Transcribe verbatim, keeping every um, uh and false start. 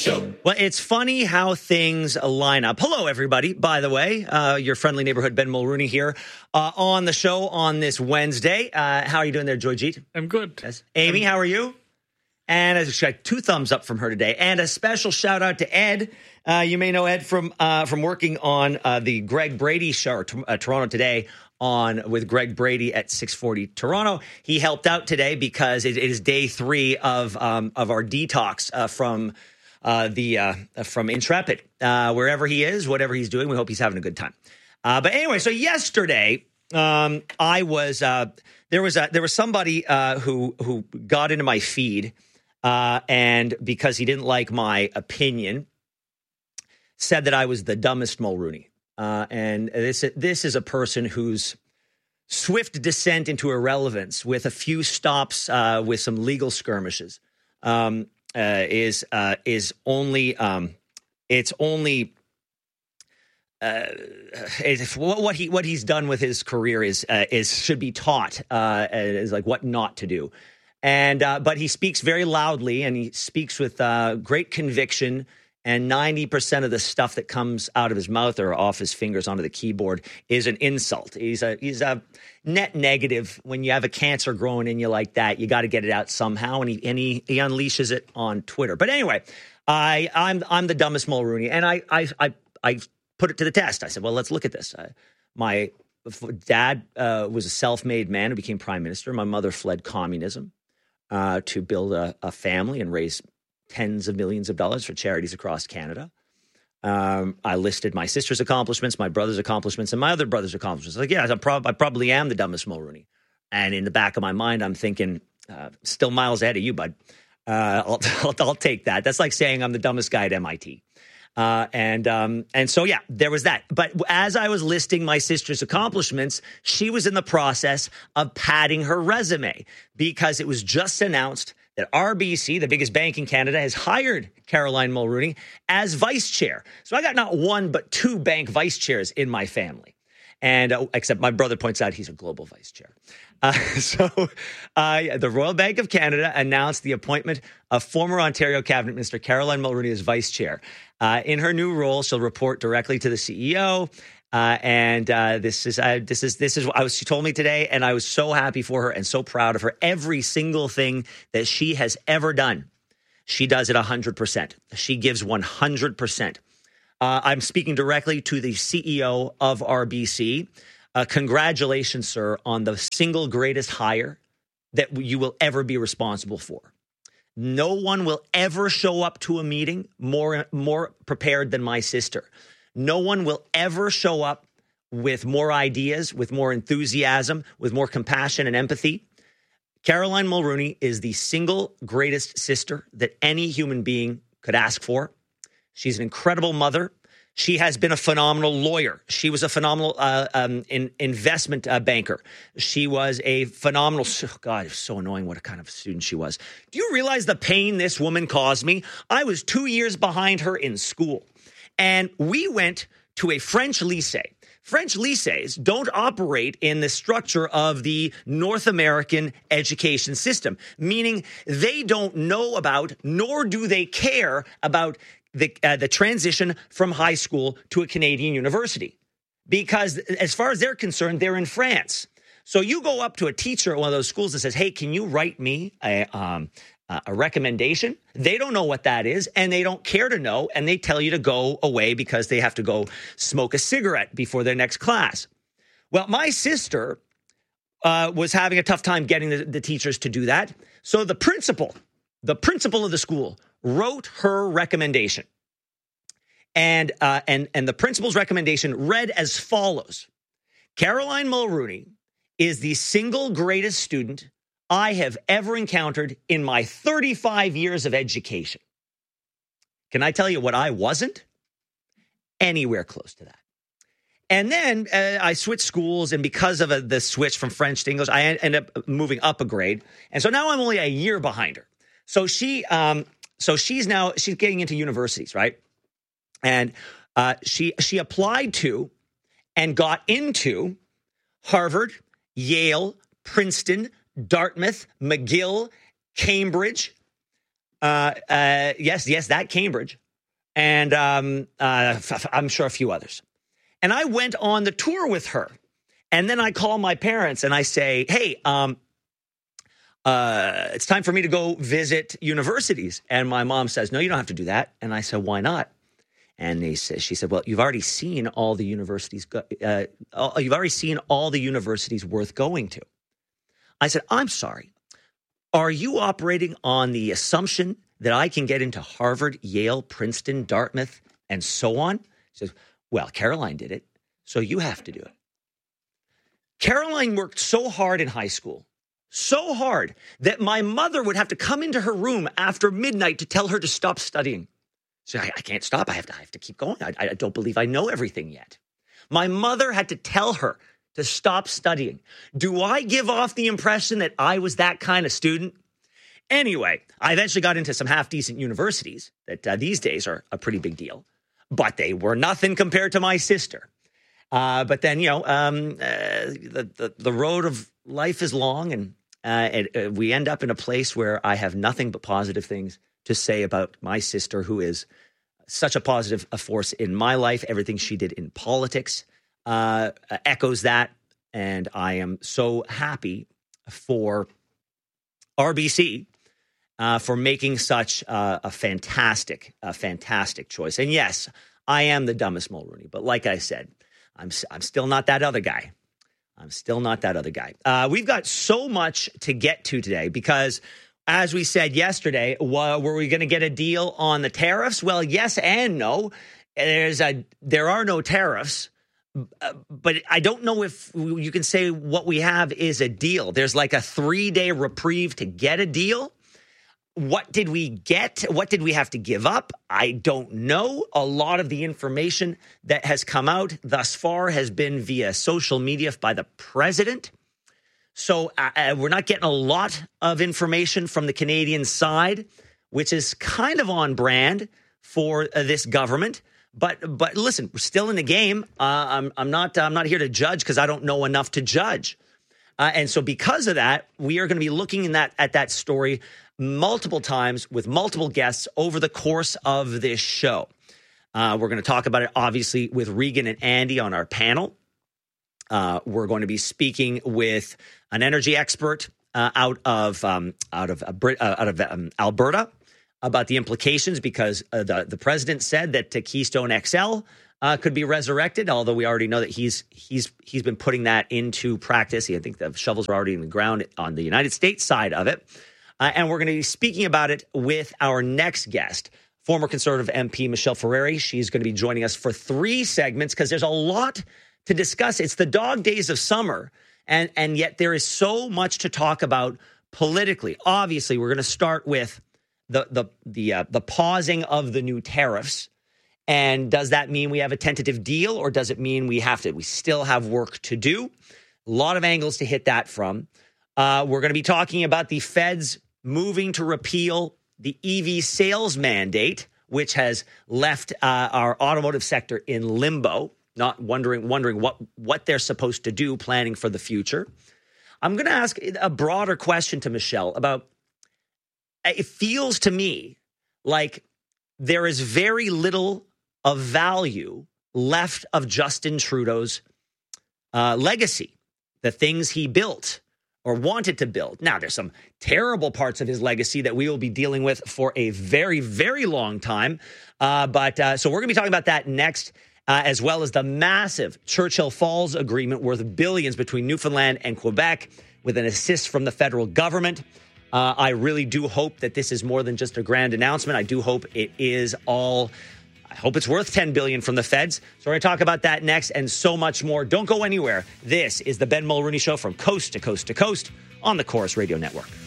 Show. Well, it's funny how things line up. Hello, everybody. By the way, uh, your friendly neighborhood Ben Mulrooney here uh, on the show on this Wednesday. Uh, how are you doing there, Joyjeet? I'm good. Yes. Amy, how are you? And I got two thumbs up from her today. And a special shout out to Ed. Uh, you may know Ed from uh, from working on uh, the Greg Brady show, t- uh, Toronto Today, on with Greg Brady at six forty Toronto. He helped out today because it, it is day three of um, of our detox uh, from uh, the uh, from Intrepid. Uh, wherever he is, whatever he's doing, we hope he's having a good time. Uh, but anyway, so yesterday um, I was uh, there was a, there was somebody uh, who who got into my feed. Uh, and because he didn't like my opinion, said that I was the dumbest Mulrooney. Uh, and this this is a person whose swift descent into irrelevance with a few stops uh, with some legal skirmishes um, uh, is uh, is only um, it's only uh, it's, what he what he's done with his career is uh, is should be taught uh, is like what not to do. And uh, but he speaks very loudly, and he speaks with uh, great conviction. And ninety percent of the stuff that comes out of his mouth or off his fingers onto the keyboard is an insult. He's a he's a net negative. When you have a cancer growing in you like that, you got to get it out somehow. And he and he, he unleashes it on Twitter. But anyway, I I'm I'm the dumbest Mulrooney, and I I I I put it to the test. I said, well, let's look at this. Uh, my dad uh, was a self-made man who became prime minister. My mother fled communism. Uh, to build a, a family and raise tens of millions of dollars for charities across Canada. Um, I listed my sister's accomplishments, my brother's accomplishments, and my other brother's accomplishments. Like, yeah, I'm prob- I probably am the dumbest Mulrooney. And in the back of my mind, I'm thinking, uh, still miles ahead of you, bud. Uh, I'll, I'll, I'll take that. That's like saying I'm the dumbest guy at M I T. Uh, and um, and so, yeah, there was that. But as I was listing my sister's accomplishments, she was in the process of padding her resume because it was just announced that R B C, the biggest bank in Canada, has hired Caroline Mulrooney as vice chair. So I got not one, but two bank vice chairs in my family. And uh, except my brother points out he's a global vice chair. Uh, so uh, the Royal Bank of Canada announced the appointment of former Ontario Cabinet Minister Caroline Mulrooney as vice chair. Uh, in her new role, she'll report directly to the C E O. Uh, and uh, this is uh, this is this is what I was, she told me today, and I was so happy for her and so proud of her. Every single thing that she has ever done, she does it one hundred percent. She gives one hundred percent. Uh, I'm speaking directly to the C E O of R B C. Uh, congratulations, sir, on the single greatest hire that you will ever be responsible for. No one will ever show up to a meeting more, more prepared than my sister. No one will ever show up with more ideas, with more enthusiasm, with more compassion and empathy. Caroline Mulrooney is the single greatest sister that any human being could ask for. She's an incredible mother. She has been a phenomenal lawyer. She was a phenomenal uh, um, in, investment uh, banker. She was a phenomenal, oh God, it's so annoying what a kind of student she was. Do you realize the pain this woman caused me? I was two years behind her in school, and we went to a French lycée. French lycées don't operate in the structure of the North American education system, meaning they don't know about, nor do they care about the uh, the transition from high school to a Canadian university. Because as far as they're concerned, they're in France. So you go up to a teacher at one of those schools that says, hey, can you write me a, um, a recommendation? They don't know what that is, and they don't care to know, and they tell you to go away because they have to go smoke a cigarette before their next class. Well, my sister uh, was having a tough time getting the, the teachers to do that. So the principal, the principal of the school, wrote her recommendation. And, uh, and, and the principal's recommendation read as follows. Caroline Mulrooney is the single greatest student I have ever encountered in my thirty-five years of education. Can I tell you what I wasn't? Anywhere close to that. And then uh, I switched schools, and because of a, the switch from French to English, I ended up moving up a grade. And so now I'm only a year behind her. So she, um, so she's now she's getting into universities, right? And uh, she she applied to and got into Harvard, Yale, Princeton, Dartmouth, McGill, Cambridge, Uh, uh, yes, yes, that Cambridge. And um, uh, f- I'm sure a few others. And I went on the tour with her. And then I call my parents and I say, hey, um, uh, it's time for me to go visit universities. And my mom says, no, you don't have to do that. And I said, why not? And they said, she said, well, you've already seen all the universities. Go- uh, all, you've already seen all the universities worth going to. I said, I'm sorry. Are you operating on the assumption that I can get into Harvard, Yale, Princeton, Dartmouth, and so on? She says, well, Caroline did it, so you have to do it. Caroline worked so hard in high school, so hard that my mother would have to come into her room after midnight to tell her to stop studying. So I, I can't stop. I have to, I have to keep going. I, I don't believe I know everything yet. My mother had to tell her to stop studying. Do I give off the impression that I was that kind of student? Anyway, I eventually got into some half-decent universities that uh, these days are a pretty big deal, but they were nothing compared to my sister. Uh, but then, you know, um, uh, the, the the road of life is long, and uh, it, uh, we end up in a place where I have nothing but positive things to say about my sister, who is such a positive force in my life. Everything she did in politics uh, echoes that, and I am so happy for R B C uh, for making such uh, a fantastic, a fantastic choice. And yes, I am the dumbest Mulrooney, but like I said, I'm I'm still not that other guy. I'm still not that other guy. Uh, we've got so much to get to today because, as we said yesterday, well, were we going to get a deal on the tariffs? Well, yes and no. There's a there are no tariffs, but I don't know if you can say what we have is a deal. There's like a three-day reprieve to get a deal. What did we get? What did we have to give up? I don't know. A lot of the information that has come out thus far has been via social media by the president. So uh, we're not getting a lot of information from the Canadian side, which is kind of on brand for uh, this government. But but listen, we're still in the game. Uh, I'm I'm not I'm not here to judge because I don't know enough to judge. Uh, and so because of that, we are going to be looking in that at that story multiple times with multiple guests over the course of this show. Uh, we're going to talk about it, obviously, with Regan and Andy on our panel. Uh, we're going to be speaking with an energy expert uh, out of um, out of uh, Brit- uh, out of um, Alberta about the implications, because uh, the the president said that uh, Keystone X L uh, could be resurrected. Although we already know that he's he's he's been putting that into practice. I think the shovels are already in the ground on the United States side of it. Uh, and we're going to be speaking about it with our next guest, former Conservative M P Michelle Ferreri. She's going to be joining us for three segments because there's a lot to discuss. It's the dog days of summer, and, and yet there is so much to talk about politically. Obviously, we're going to start with the the the uh, the pausing of the new tariffs. And does that mean we have a tentative deal, or does it mean we have to? We still have work to do. A lot of angles to hit that from. Uh, we're going to be talking about the feds moving to repeal the E V sales mandate, which has left uh, our automotive sector in limbo, not wondering wondering what, what they're supposed to do, planning for the future. I'm going to ask a broader question to Michelle about, it feels to me like there is very little of value left of Justin Trudeau's uh, legacy, the things he built or wanted to build. Now, there's some terrible parts of his legacy that we will be dealing with for a very, very long time. Uh, but uh, so we're going to be talking about that next, uh, as well as the massive Churchill Falls agreement worth billions between Newfoundland and Quebec with an assist from the federal government. Uh, I really do hope that this is more than just a grand announcement. I do hope it is all... I hope it's worth ten billion dollars from the feds. So we're going to talk about that next and so much more. Don't go anywhere. This is the Ben Mulrooney Show from coast to coast to coast on the Corus Radio Network.